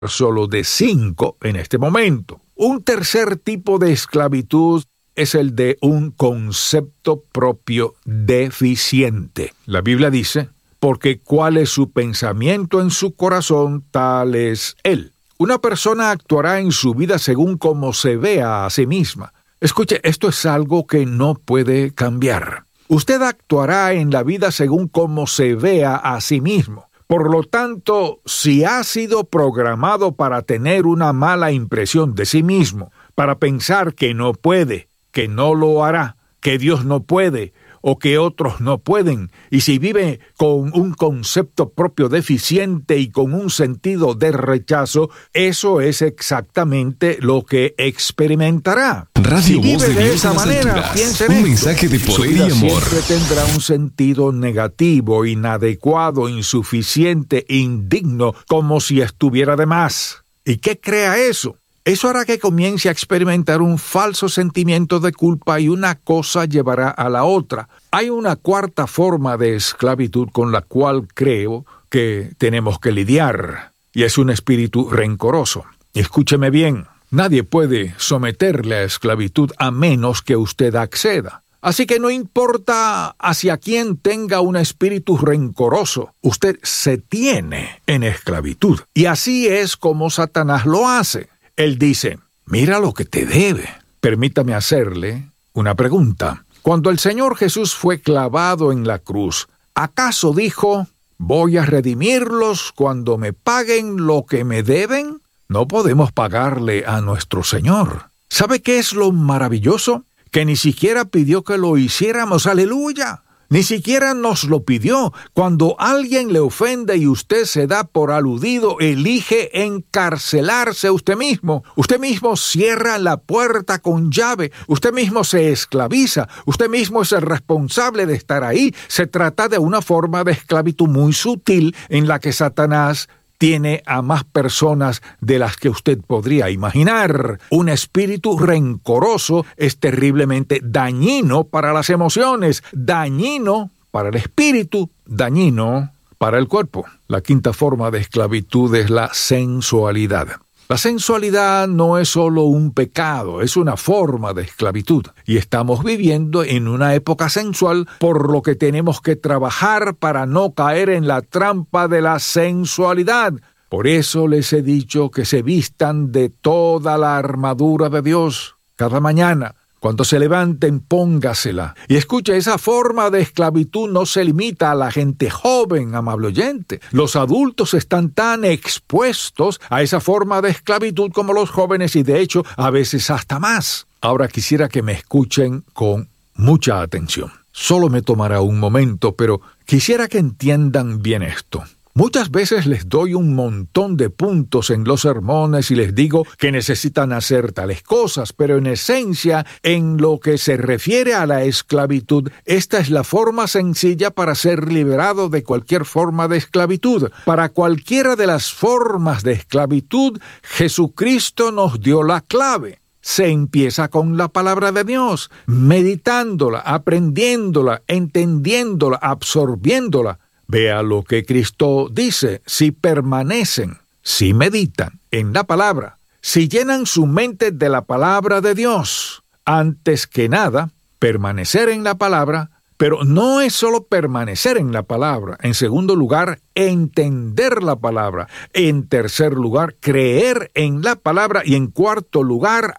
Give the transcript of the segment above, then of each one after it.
solo de 5 en este momento. Un tercer tipo de esclavitud es el de un concepto propio deficiente. La Biblia dice, porque cuál es su pensamiento en su corazón, tal es él. Una persona actuará en su vida según cómo se vea a sí misma. Escuche, esto es algo que no puede cambiar. Usted actuará en la vida según cómo se vea a sí mismo. Por lo tanto, si ha sido programado para tener una mala impresión de sí mismo, para pensar que no puede, que no lo hará, que Dios no puede o que otros no pueden, y si vive con un concepto propio deficiente y con un sentido de rechazo, eso es exactamente lo que experimentará. Radio Si Voz vive de de Dios esa en las manera, alturas. piensa en Un esto. mensaje de Su poder vida y amor. siempre tendrá un sentido negativo, inadecuado, insuficiente, indigno, como si estuviera de más. ¿Y qué crea eso? Eso hará que comience a experimentar un falso sentimiento de culpa y una cosa llevará a la otra. Hay una cuarta forma de esclavitud con la cual creo que tenemos que lidiar, y es un espíritu rencoroso. Escúcheme bien, nadie puede someterle a esclavitud a menos que usted acceda. Así que no importa hacia quién tenga un espíritu rencoroso, usted se tiene en esclavitud. Y así es como Satanás lo hace. Él dice, mira lo que te debe. Permítame hacerle una pregunta. Cuando el Señor Jesús fue clavado en la cruz, ¿acaso dijo, voy a redimirlos cuando me paguen lo que me deben? No podemos pagarle a nuestro Señor. ¿Sabe qué es lo maravilloso? Que ni siquiera pidió que lo hiciéramos. ¡Aleluya! Ni siquiera nos lo pidió. Cuando alguien le ofende y usted se da por aludido, elige encarcelarse usted mismo. Usted mismo cierra la puerta con llave. Usted mismo se esclaviza. Usted mismo es el responsable de estar ahí. Se trata de una forma de esclavitud muy sutil en la que Satanás tiene a más personas de las que usted podría imaginar. Un espíritu rencoroso es terriblemente dañino para las emociones, dañino para el espíritu, dañino para el cuerpo. La quinta forma de esclavitud es la sensualidad. La sensualidad no es solo un pecado, es una forma de esclavitud. Y estamos viviendo en una época sensual, por lo que tenemos que trabajar para no caer en la trampa de la sensualidad. Por eso les he dicho que se vistan de toda la armadura de Dios. Cada mañana, cuando se levanten, póngasela. Y escucha, esa forma de esclavitud no se limita a la gente joven, amable oyente. Los adultos están tan expuestos a esa forma de esclavitud como los jóvenes y de hecho a veces hasta más. Ahora quisiera que me escuchen con mucha atención. Solo me tomará un momento, pero quisiera que entiendan bien esto. Muchas veces les doy un montón de puntos en los sermones y les digo que necesitan hacer tales cosas, pero en esencia, en lo que se refiere a la esclavitud, esta es la forma sencilla para ser liberado de cualquier forma de esclavitud. Para cualquiera de las formas de esclavitud, Jesucristo nos dio la clave. Se empieza con la palabra de Dios, meditándola, aprendiéndola, entendiéndola, absorbiéndola. Vea lo que Cristo dice, si permanecen, si meditan en la palabra, si llenan su mente de la palabra de Dios. Antes que nada, permanecer en la palabra, pero no es solo permanecer en la palabra. En segundo lugar, entender la palabra. En tercer lugar, creer en la palabra. Y en cuarto lugar,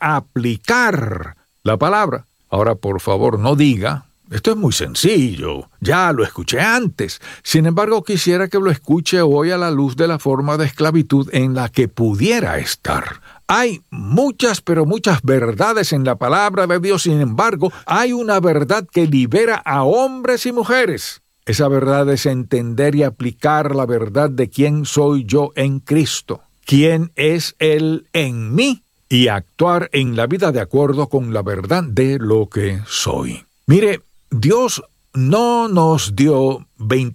aplicar la palabra. Ahora, por favor, no diga, esto es muy sencillo, ya lo escuché antes. Sin embargo, quisiera que lo escuche hoy a la luz de la forma de esclavitud en la que pudiera estar. Hay muchas, pero muchas verdades en la palabra de Dios. Sin embargo, hay una verdad que libera a hombres y mujeres. Esa verdad es entender y aplicar la verdad de quién soy yo en Cristo, quién es Él en mí, y actuar en la vida de acuerdo con la verdad de lo que soy. Mire, Dios no nos dio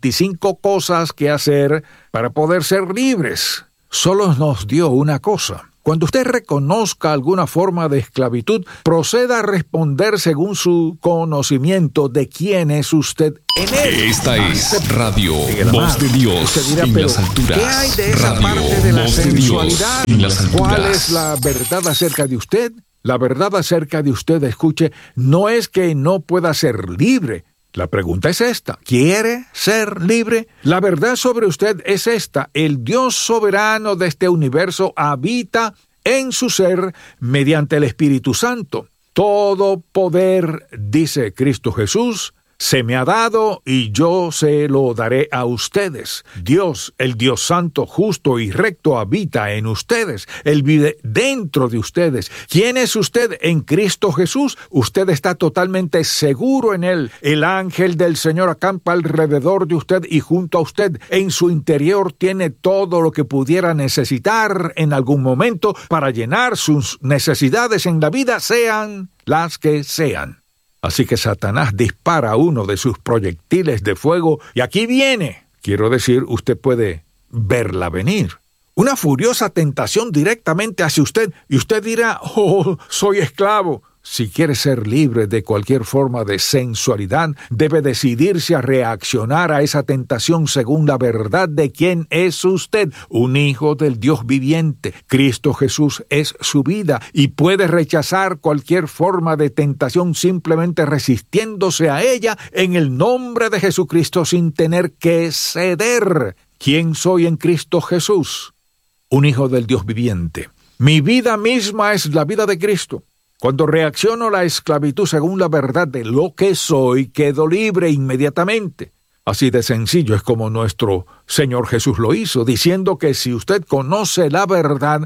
25 cosas que hacer para poder ser libres. Solo nos dio una cosa. Cuando usted reconozca alguna forma de esclavitud, proceda a responder según su conocimiento de quién es usted en él. Esta es Radio Voz de Dios dirá, en pero las alturas. ¿qué hay de esa Radio parte de la Voz de sensualidad? Dios en las alturas. ¿Cuál es la verdad acerca de usted? La verdad acerca de usted, escuche, no es que no pueda ser libre. La pregunta es esta: ¿quiere ser libre? La verdad sobre usted es esta: el Dios soberano de este universo habita en su ser mediante el Espíritu Santo. Todo poder, dice Cristo Jesús, se me ha dado y yo se lo daré a ustedes. Dios, el Dios santo, justo y recto, habita en ustedes. Él vive dentro de ustedes. ¿Quién es usted en Cristo Jesús? Usted está totalmente seguro en Él. El ángel del Señor acampa alrededor de usted y junto a usted. En su interior tiene todo lo que pudiera necesitar en algún momento para llenar sus necesidades en la vida, sean las que sean. Así que Satanás dispara uno de sus proyectiles de fuego y aquí viene. Quiero decir, usted puede verla venir. Una furiosa tentación directamente hacia usted y usted dirá: «Oh, soy esclavo». Si quiere ser libre de cualquier forma de sensualidad, debe decidirse a reaccionar a esa tentación según la verdad de quién es usted, un hijo del Dios viviente. Cristo Jesús es su vida y puede rechazar cualquier forma de tentación simplemente resistiéndose a ella en el nombre de Jesucristo sin tener que ceder. ¿Quién soy en Cristo Jesús? Un hijo del Dios viviente. Mi vida misma es la vida de Cristo. Cuando reacciono a la esclavitud según la verdad de lo que soy, quedo libre inmediatamente. Así de sencillo es como nuestro Señor Jesús lo hizo, diciendo que si usted conoce la verdad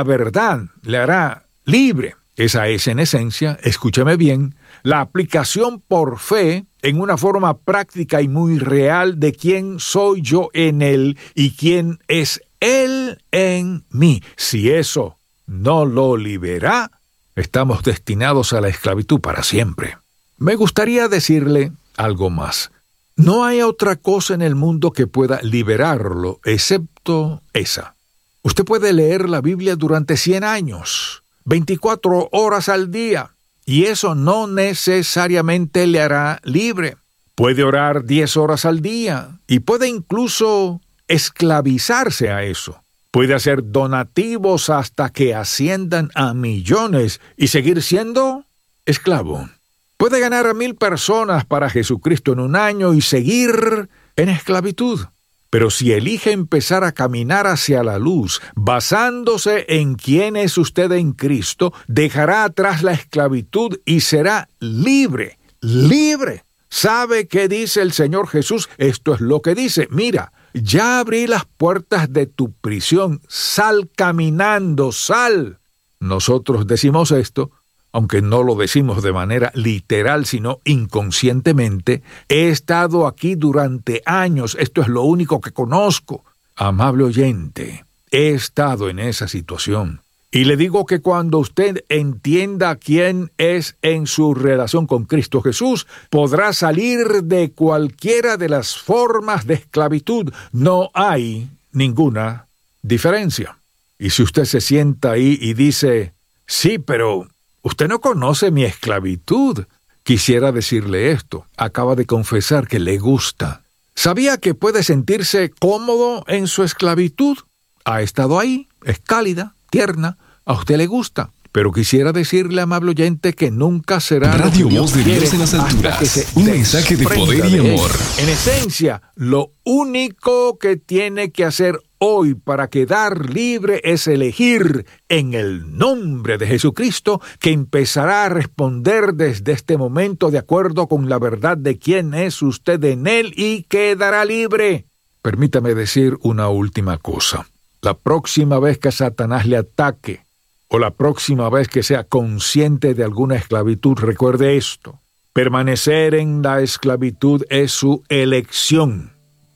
le hará libre. Esa es, en esencia, escúcheme bien, la aplicación por fe en una forma práctica y muy real de quién soy yo en Él y quién es Él en mí. Si eso no lo libera, estamos destinados a la esclavitud para siempre. Me gustaría decirle algo más. No hay otra cosa en el mundo que pueda liberarlo, excepto esa. Usted puede leer la Biblia durante 100 años, 24 horas al día, y eso no necesariamente le hará libre. Puede orar 10 horas al día, y puede incluso esclavizarse a eso. Puede hacer donativos hasta que asciendan a millones y seguir siendo esclavo. Puede ganar a 1,000 personas para Jesucristo en un año y seguir en esclavitud. Pero si elige empezar a caminar hacia la luz, basándose en quién es usted en Cristo, dejará atrás la esclavitud y será libre. ¡Libre! ¿Sabe qué dice el Señor Jesús? Esto es lo que dice. Mira, ya abrí las puertas de tu prisión. Sal caminando, sal. Nosotros decimos esto, aunque no lo decimos de manera literal, sino inconscientemente. He estado aquí durante años. Esto es lo único que conozco. Amable oyente, he estado en esa situación. Y le digo que cuando usted entienda quién es en su relación con Cristo Jesús, podrá salir de cualquiera de las formas de esclavitud. No hay ninguna diferencia. Y si usted se sienta ahí y dice: «Sí, pero usted no conoce mi esclavitud», quisiera decirle esto. Acaba de confesar que le gusta. ¿Sabía que puede sentirse cómodo en su esclavitud? Ha estado ahí, es cálida, tierna, a usted le gusta. Pero quisiera decirle, amable oyente, que nunca será Radio Voz de Dios en las alturas. Un mensaje de poder y amor. En esencia, lo único que tiene que hacer hoy para quedar libre es elegir en el nombre de Jesucristo, que empezará a responder desde este momento de acuerdo con la verdad de quién es usted en Él y quedará libre. Permítame decir una última cosa. La próxima vez que Satanás le ataque, o la próxima vez que sea consciente de alguna esclavitud, recuerde esto: permanecer en la esclavitud es su elección.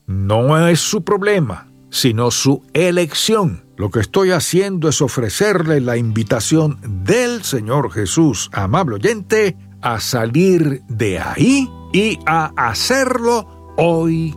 No es su problema, sino su elección. Lo que estoy haciendo es ofrecerle la invitación del Señor Jesús, amable oyente, a salir de ahí y a hacerlo hoy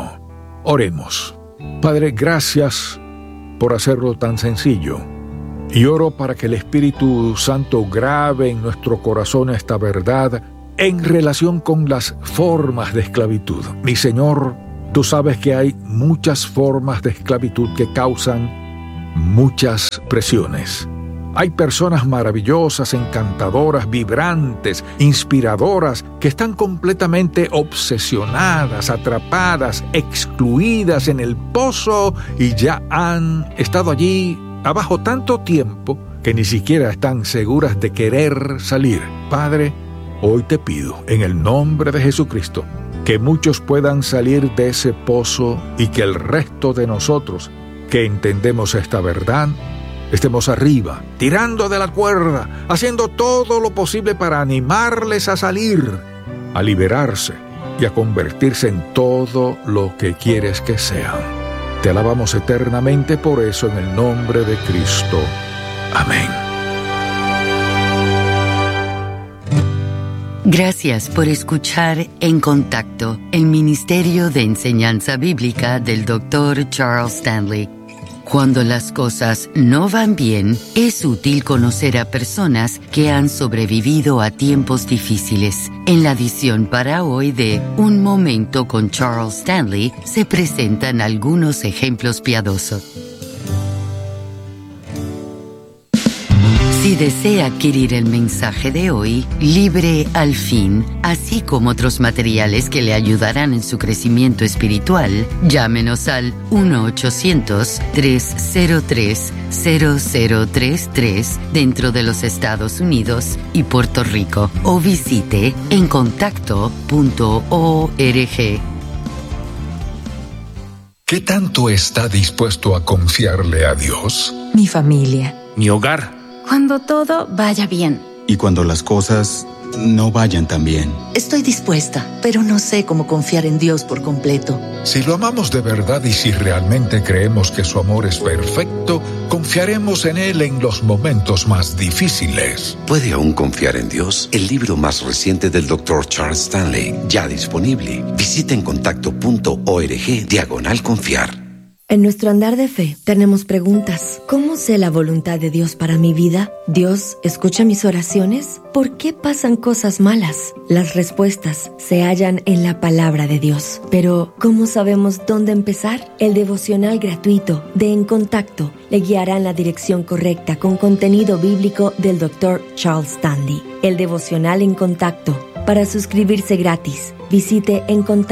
mismo. Oremos. Padre, gracias por hacerlo tan sencillo. Y oro para que el Espíritu Santo grabe en nuestro corazón esta verdad en relación con las formas de esclavitud. Mi Señor, tú sabes que hay muchas formas de esclavitud que causan muchas presiones. Hay personas maravillosas, encantadoras, vibrantes, inspiradoras, que están completamente obsesionadas, atrapadas, excluidas en el pozo y ya han estado allí abajo tanto tiempo que ni siquiera están seguras de querer salir. Padre, hoy te pido, en el nombre de Jesucristo, que muchos puedan salir de ese pozo y que el resto de nosotros, que entendemos esta verdad, estemos arriba, tirando de la cuerda, haciendo todo lo posible para animarles a salir, a liberarse y a convertirse en todo lo que quieres que sean. Te alabamos eternamente por eso en el nombre de Cristo. Amén. Gracias por escuchar En Contacto, el Ministerio de Enseñanza Bíblica del Dr. Charles Stanley. Cuando las cosas no van bien, es útil conocer a personas que han sobrevivido a tiempos difíciles. En la edición para hoy de Un Momento con Charles Stanley se presentan algunos ejemplos piadosos. Si desea adquirir el mensaje de hoy, Libre al Fin, así como otros materiales que le ayudarán en su crecimiento espiritual, llámenos al 1-800-303-0033 dentro de los Estados Unidos y Puerto Rico o visite encontacto.org. ¿Qué tanto está dispuesto a confiarle a Dios? Mi familia. Mi hogar. Cuando todo vaya bien. Y cuando las cosas no vayan tan bien. Estoy dispuesta, pero no sé cómo confiar en Dios por completo. Si lo amamos de verdad y si realmente creemos que su amor es perfecto, confiaremos en Él en los momentos más difíciles. ¿Puede aún confiar en Dios? El libro más reciente del Dr. Charles Stanley, ya disponible. Visita encontacto.org/confiar. En nuestro andar de fe tenemos preguntas. ¿Cómo sé la voluntad de Dios para mi vida? ¿Dios escucha mis oraciones? ¿Por qué pasan cosas malas? Las respuestas se hallan en la palabra de Dios. Pero, ¿cómo sabemos dónde empezar? El devocional gratuito de En Contacto le guiará en la dirección correcta con contenido bíblico del Dr. Charles Stanley. El devocional En Contacto. Para suscribirse gratis, visite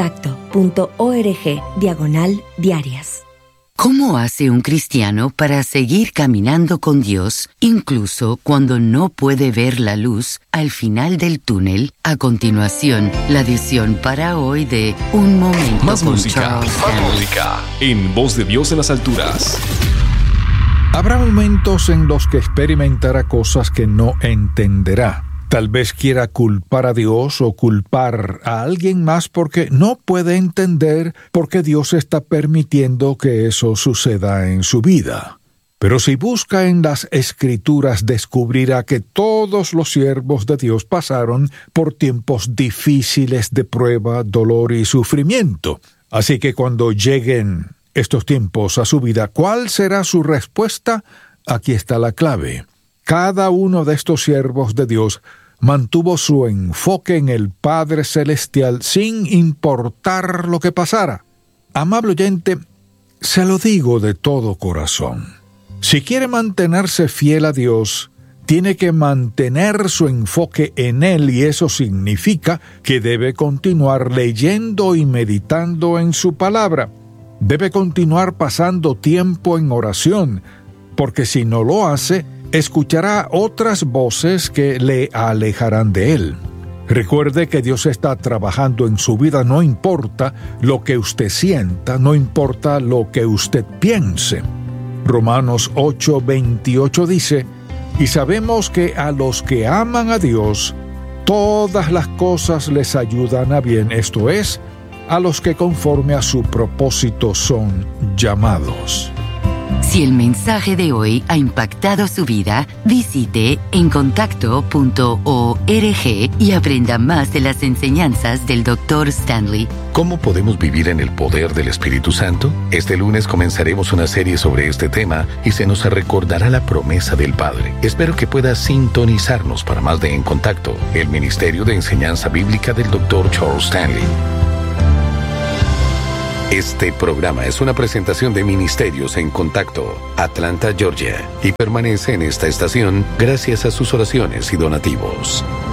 encontacto.org/diarias. ¿Cómo hace un cristiano para seguir caminando con Dios, incluso cuando no puede ver la luz al final del túnel? A continuación, la edición para hoy de Un Momento Más con música, Charles más Stanley. música. En Voz de Dios en las alturas. Habrá momentos en los que experimentará cosas que no entenderá. Tal vez quiera culpar a Dios o culpar a alguien más porque no puede entender por qué Dios está permitiendo que eso suceda en su vida. Pero si busca en las Escrituras, descubrirá que todos los siervos de Dios pasaron por tiempos difíciles de prueba, dolor y sufrimiento. Así que cuando lleguen estos tiempos a su vida, ¿cuál será su respuesta? Aquí está la clave. Cada uno de estos siervos de Dios mantuvo su enfoque en el Padre Celestial sin importar lo que pasara. Amable oyente, se lo digo de todo corazón. Si quiere mantenerse fiel a Dios, tiene que mantener su enfoque en Él y eso significa que debe continuar leyendo y meditando en su palabra. Debe continuar pasando tiempo en oración, porque si no lo hace, escuchará otras voces que le alejarán de Él. Recuerde que Dios está trabajando en su vida, no importa lo que usted sienta, no importa lo que usted piense. Romanos 8:28 dice, y sabemos que a los que aman a Dios, todas las cosas les ayudan a bien, esto es, a los que conforme a su propósito son llamados. Si el mensaje de hoy ha impactado su vida, visite encontacto.org y aprenda más de las enseñanzas del Dr. Stanley. ¿Cómo podemos vivir en el poder del Espíritu Santo? Este lunes comenzaremos una serie sobre este tema y se nos recordará la promesa del Padre. Espero que pueda sintonizarnos para más de En Contacto, el Ministerio de Enseñanza Bíblica del Dr. Charles Stanley. Este programa es una presentación de Ministerios en Contacto, Atlanta, Georgia, y permanece en esta estación gracias a sus oraciones y donativos.